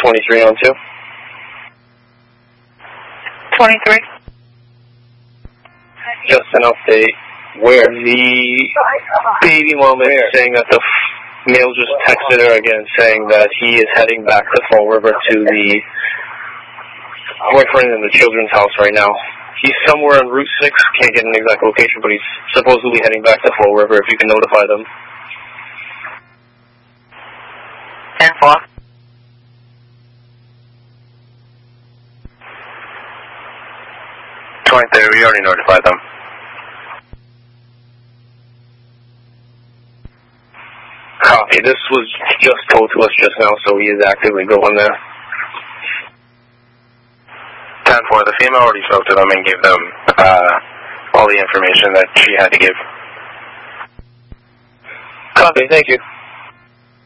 23 on 2. 23. Just an update where the baby mama is saying that the male just texted her again saying that he is heading back to Fall River to the boyfriend in the children's house right now. He's somewhere on Route 6, can't get an exact location, but he's supposedly heading back to Fall River if you can notify them. 10-4. We already notified them. Copy. This was just told to us just now, so he is actively going there. 10-4, the female already spoke to them and gave them all the information that she had to give. Copy, thank you.